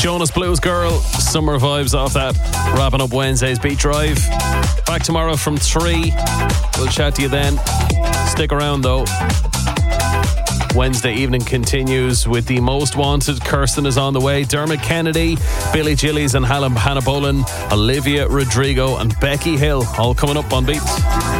Jonas Blues Girl, summer vibes off that. Wrapping up Wednesday's Beat Drive. Back tomorrow from 3. We'll chat to you then. Stick around though. Wednesday evening continues with the most wanted. Kirsten is on the way. Dermot Kennedy, Billy Gillies and Hannah Bolan, Olivia Rodrigo and Becky Hill, all coming up on Beat.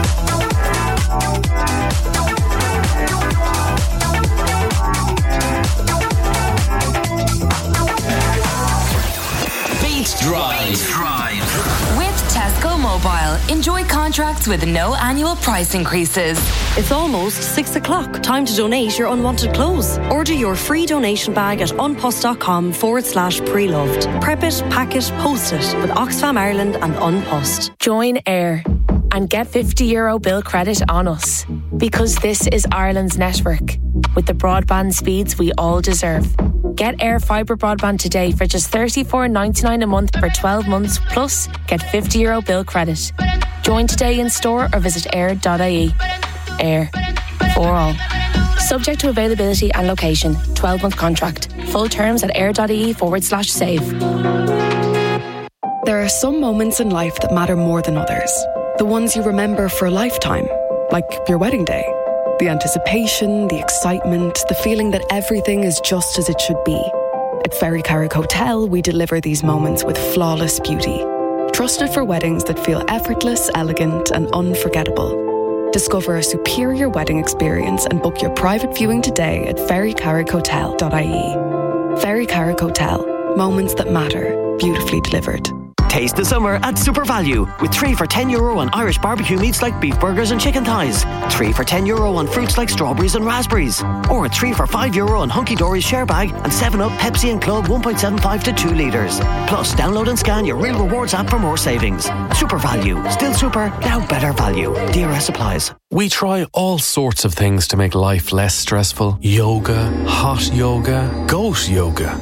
Drive. With Tesco Mobile, enjoy contracts with no annual price increases. It's almost 6 o'clock. Time to donate your unwanted clothes. Order your free donation bag at unpost.com/pre-loved. Prep it, pack it, post it with Oxfam Ireland and Unpost. Join Air and get €50 bill credit on us, because this is Ireland's network with the broadband speeds we all deserve. Get Air Fibre broadband today for just $34.99 a month for 12 months, plus get €50 bill credit. Join today in store or visit air.ie. Air. For all. Subject to availability and location. 12-month contract. Full terms at air.ie/save. There are some moments in life that matter more than others. The ones you remember for a lifetime. Like your wedding day. The anticipation, the excitement, the feeling that everything is just as it should be. At Ferry Carrick Hotel, we deliver these moments with flawless beauty. Trusted for weddings that feel effortless, elegant and unforgettable. Discover a superior wedding experience and book your private viewing today at ferrycarrickhotel.ie. Ferry Carrick Hotel. Moments that matter. Beautifully delivered. Taste the summer at Super Value with 3 for €10 on Irish barbecue meats like beef burgers and chicken thighs, 3 for €10 on fruits like strawberries and raspberries, or 3 for €5 on Hunky Dory's share bag and 7-Up, Pepsi and Club 1.75 to 2 litres. Plus, download and scan your Real Rewards app for more savings. Super Value. Still super, now better value. DRS applies. We try all sorts of things to make life less stressful. Yoga, hot yoga, goat yoga.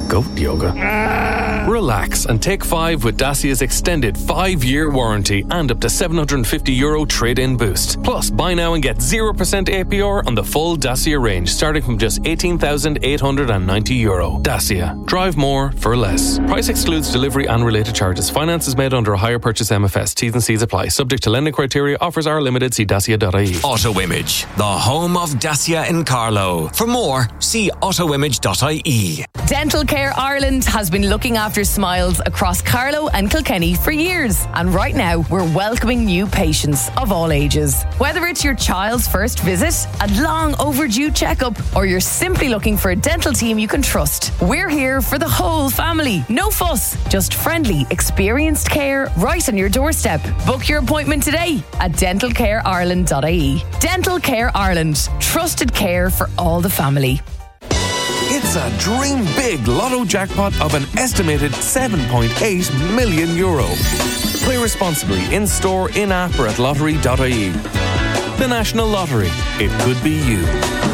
Relax and take 5 with Dacia's extended 5-year warranty and up to €750 trade-in boost. Plus, buy now and get 0% APR on the full Dacia range, starting from just €18,890. Dacia. Drive more for less. Price excludes delivery and related charges. Finance is made under a hire purchase MFS. T's and C's apply. Subject to lending criteria. Offers are limited. See dacia.ie. Auto Image, the home of Dacia in Carlow. For more, see autoimage.ie. Dental Care Ireland has been looking after smiles across Carlow and Kilkenny for years. And right now, we're welcoming new patients of all ages. Whether it's your child's first visit, a long overdue checkup, or you're simply looking for a dental team you can trust, we're here for the whole family. No fuss, just friendly, experienced care right on your doorstep. Book your appointment today at dentalcareireland.ie. Dental Care Ireland. Trusted care for all the family. It's a dream big lotto jackpot of an estimated €7.8 million. Play responsibly in store, in app or at lottery.ie. The National Lottery. It could be you.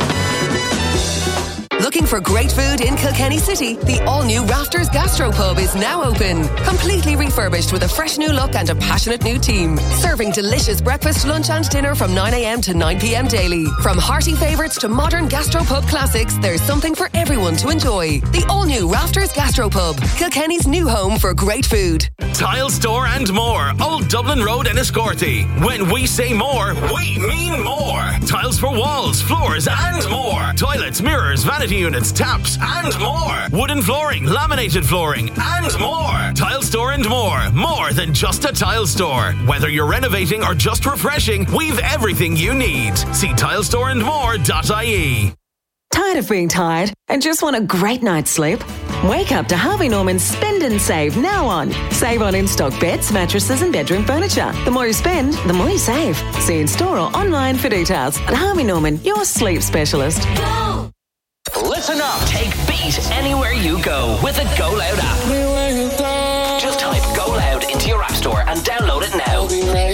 Looking for great food in Kilkenny City? The all-new Rafters Gastropub is now open. Completely refurbished with a fresh new look and a passionate new team. Serving delicious breakfast, lunch and dinner from 9 a.m. to 9 p.m. daily. From hearty favourites to modern gastropub classics, there's something for everyone to enjoy. The all-new Rafters Gastropub. Kilkenny's new home for great food. Tile Store and More. Old Dublin Road in Escorty. When we say more, we mean more. Tiles for walls, floors and more. Toilets, mirrors, vanity units, taps and more. Wooden flooring, laminated flooring and more. Tile Store and More. More than just a tile store. Whether you're renovating or just refreshing, we've everything you need. See tilestoreandmore.ie. Tired of being tired and just want a great night's sleep? Wake up to Harvey Norman's Spend and Save now on. Save on in-stock beds, mattresses and bedroom furniture. The more you spend, the more you save. See in store or online for details. At Harvey Norman, your sleep specialist. Go! Listen up. Take Beat anywhere you go with the Go Loud app. Just type Go Loud into your app store and download it now.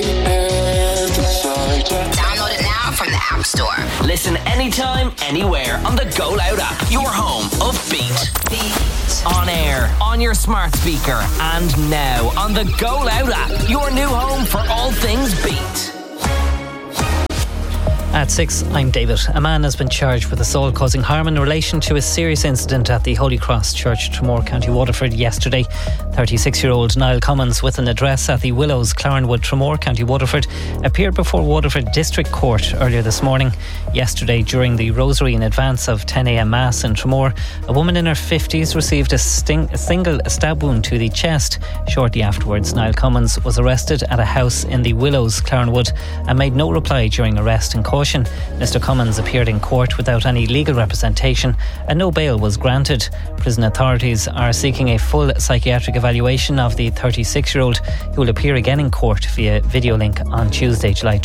Download it now from the App Store. Listen anytime, anywhere on the Go Loud app. Your home of Beat. On air, on your smart speaker, and now on the Go Loud app. Your new home for all things Beat. At 6, I'm David. A man has been charged with assault causing harm in relation to a serious incident at the Holy Cross Church, Tramore, County Waterford yesterday. 36-year-old Niall Cummins, with an address at the Willows, Clarenwood, Tramore, County Waterford, appeared before Waterford District Court earlier this morning. Yesterday, during the rosary in advance of 10 a.m. Mass in Tramore, a woman in her 50s received a single stab wound to the chest. Shortly afterwards, Niall Cummins was arrested at a house in the Willows, Clarenwood, and made no reply during arrest and caution. Mr. Cummins appeared in court without any legal representation and no bail was granted. Prison authorities are seeking a full psychiatric evaluation of the 36-year-old, who will appear again in court via video link on Tuesday, July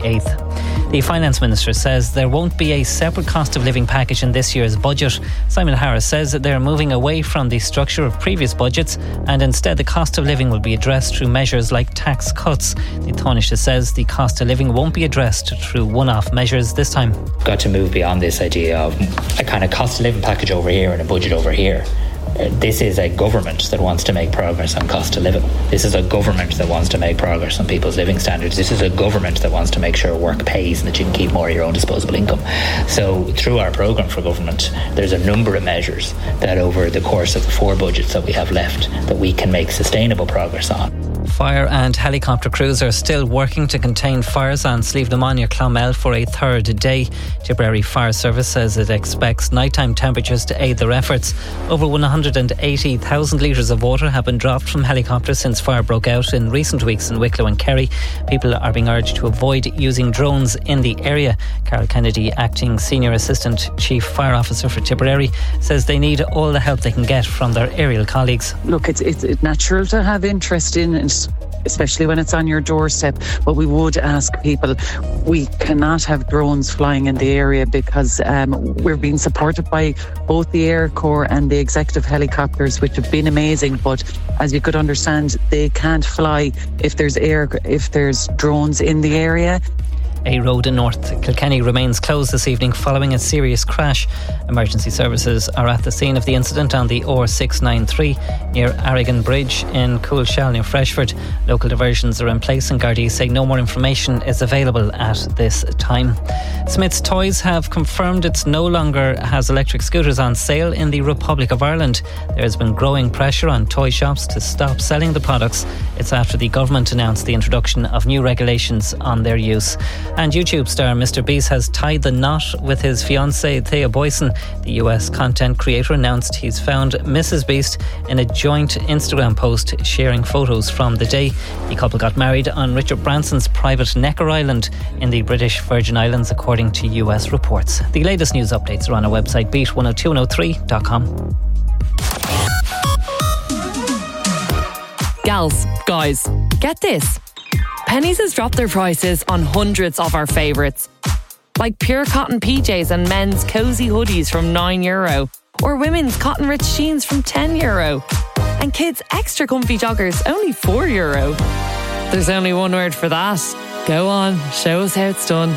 28th. The Finance Minister says there won't be a separate cost of living package in this year's budget. Simon Harris says that they're moving away from the structure of previous budgets and instead the cost of living will be addressed through measures like tax cuts. The Taoiseach says the cost of living won't be addressed through one-off measures this time. Got to move beyond this idea of a kind of cost of living package over here and a budget over here. This is a government that wants to make progress on cost of living. This is a government that wants to make progress on people's living standards. This is a government that wants to make sure work pays and that you can keep more of your own disposable income. So through our programme for government, there's a number of measures that over the course of the 4 budgets that we have left that we can make sustainable progress on. Fire and helicopter crews are still working to contain fires on Slieve na Maine, Clonmel for a third day. Tipperary Fire Service says it expects nighttime temperatures to aid their efforts. Over 180,000 litres of water have been dropped from helicopters since fire broke out in recent weeks in Wicklow and Kerry. People are being urged to avoid using drones in the area. Carol Kennedy, Acting Senior Assistant Chief Fire Officer for Tipperary, says they need all the help they can get from their aerial colleagues. Look, it's natural to have interest in it, especially when it's on your doorstep, but we would ask people, we cannot have drones flying in the area because we're being supported by both the Air Corps and the executive helicopters, which have been amazing, but as you could understand, they can't fly if there's drones in the area. A road in North Kilkenny remains closed this evening following a serious crash. Emergency services are at the scene of the incident on the R693 near Arrigan Bridge in Coolshall near Freshford. Local diversions are in place and Gardaí say no more information is available at this time. Smith's Toys have confirmed it no longer has electric scooters on sale in the Republic of Ireland. There has been growing pressure on toy shops to stop selling the products. It's after the government announced the introduction of new regulations on their use. And YouTube star Mr. Beast has tied the knot with his fiancée Thea Boyson. The US content creator announced he's found Mrs. Beast in a joint Instagram post sharing photos from the day. The couple got married on Richard Branson's private Necker Island in the British Virgin Islands, according to US reports. The latest news updates are on our website, beat102103.com. Gals, guys, get this. Penneys has dropped their prices on hundreds of our favourites, like pure cotton PJs and men's cosy hoodies from €9, or women's cotton rich jeans from €10, and kids' extra comfy joggers only €4. There's only one word for that. Go on, show us how it's done.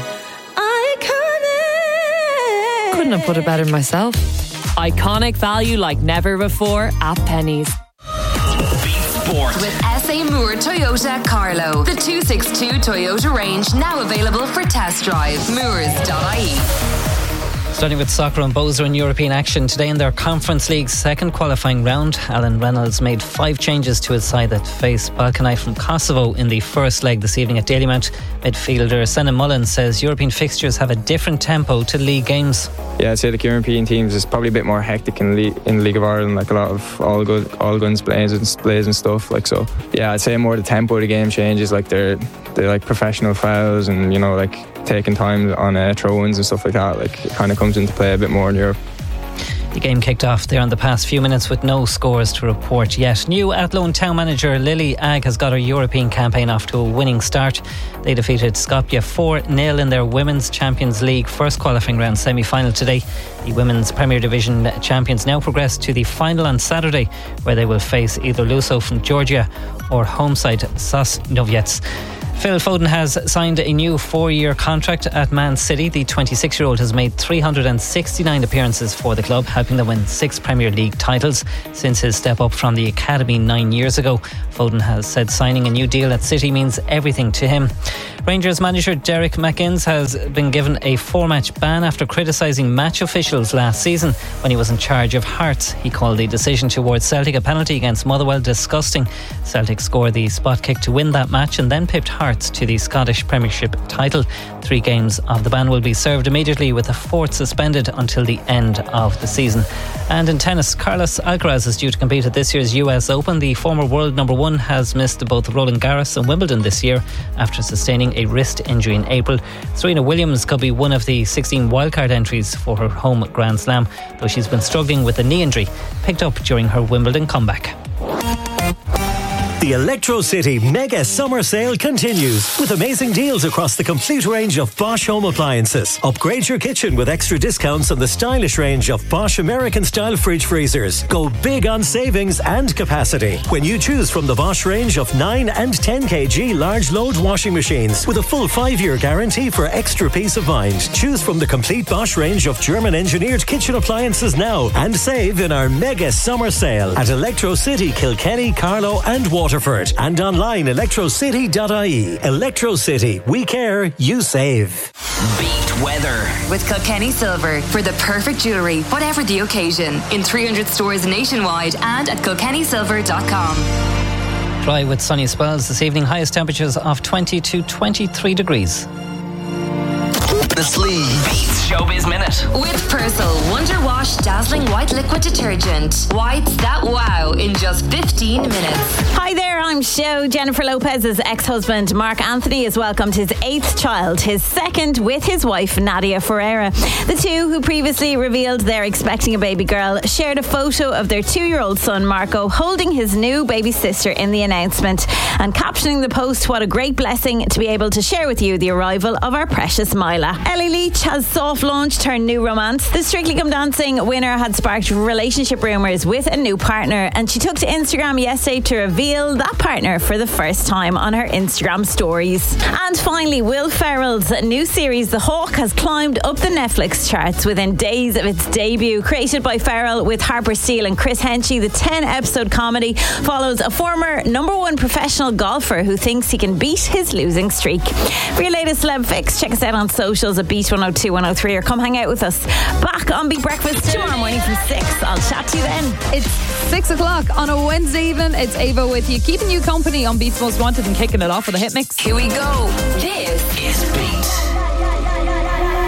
Iconic! Couldn't have put it better myself. Iconic value like never before at Penneys. Sport. With SA Moore Toyota Carlow. The 262 Toyota range now available for test drive. Moores.ie. Starting with soccer and Bohs are in European action today in their Conference League's second qualifying round. Alan Reynolds made 5 changes to his side that face Balkanite from Kosovo in the first leg this evening at Dalymount. Midfielder Senna Mullen says European fixtures have a different tempo to league games. Yeah, I'd say the European teams is probably a bit more hectic in the League of Ireland, like a lot of all guns blazing stuff. Like, so yeah, I'd say more the tempo of the game changes. Like they're like professional fouls and, you know, like taking time on throw-ins and stuff like that. Like it kind of comes into play a bit more in Europe. The game kicked off there in the past few minutes with no scores to report yet. New Athlone town manager Lily Agg has got her European campaign off to a winning start. They defeated Skopje 4-0 in their Women's Champions League first qualifying round semi-final today. The Women's Premier Division champions now progress to the final on Saturday, where they will face either Luso from Georgia or home side Sosnowiec. Phil Foden has signed a new 4-year contract at Man City. The 26-year-old has made 369 appearances for the club, helping them win 6 Premier League titles since his step up from the academy 9 years ago. Foden has said signing a new deal at City means everything to him. Rangers manager Derek McInnes has been given a 4-match ban after criticising match officials last season when he was in charge of Hearts. He called the decision towards Celtic a penalty against Motherwell disgusting. Celtic scored the spot kick to win that match and then pipped Hearts to the Scottish Premiership title. 3 games of the ban will be served immediately, with the 4th suspended until the end of the season. And in tennis, Carlos Alcaraz is due to compete at this year's US Open. The former world number 1 has missed both Roland Garros and Wimbledon this year after sustaining a wrist injury in April. Serena Williams could be one of the 16 wildcard entries for her home Grand Slam, though she's been struggling with a knee injury picked up during her Wimbledon comeback. The Electro City Mega Summer Sale continues with amazing deals across the complete range of Bosch home appliances. Upgrade your kitchen with extra discounts on the stylish range of Bosch American-style fridge freezers. Go big on savings and capacity when you choose from the Bosch range of 9 and 10 kg large load washing machines with a full 5-year guarantee for extra peace of mind. Choose from the complete Bosch range of German-engineered kitchen appliances now and save in our Mega Summer Sale at Electro City, Kilkenny, Carlow and Waterford. And online electrocity.ie. Electro City, we care, you save. Beat weather with Kilkenny Silver for the perfect jewellery, whatever the occasion. In 300 stores nationwide and at kilkennysilver.com. Dry with sunny spells this evening. Highest temperatures of 20 to 23 degrees. The Sleeve Beats Showbiz Minute with Persil Wonder Wash Dazzling White Liquid Detergent. Whites that wow in just 15 minutes. Hi there, I'm Sho. Jennifer Lopez's ex-husband Mark Anthony has welcomed his 8th child, his 2nd with his wife Nadia Ferreira. The two, who previously revealed they're expecting a baby girl, shared a photo of their 2-year-old son Marco holding his new baby sister in the announcement and captioning the post, "What a great blessing to be able to share with you the arrival of our precious Mila." Ellie Leach has soft launched her new romance. The Strictly Come Dancing winner had sparked relationship rumours with a new partner, and she took to Instagram yesterday to reveal that partner for the first time on her Instagram stories. And finally, Will Ferrell's new series The Hawk has climbed up the Netflix charts within days of its debut. Created by Ferrell with Harper Steele and Chris Henchy, the 10-episode comedy follows a former #1 professional golfer who thinks he can beat his losing streak. For your latest celeb fix, check us out on socials at Beat 102 103 or come hang out with us back on Beat Breakfast tomorrow morning from 6. I'll chat to you then. It's 6 o'clock on a Wednesday evening. It's Ava with you, keeping you company on Beat's Most Wanted and kicking it off with a hit mix. Here we go. This is Beat.